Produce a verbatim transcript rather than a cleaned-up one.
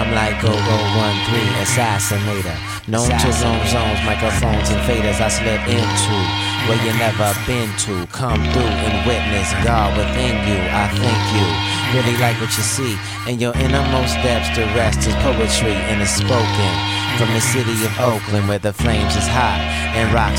I'm like go go one three assassinator, known to roam zones, microphones and faders I slip into where you never been to. Come through and witness God within you. I thank you. Really like what you see in your innermost depths. The rest is poetry and it's spoken from the city of Oakland, where the flames is hot and rocks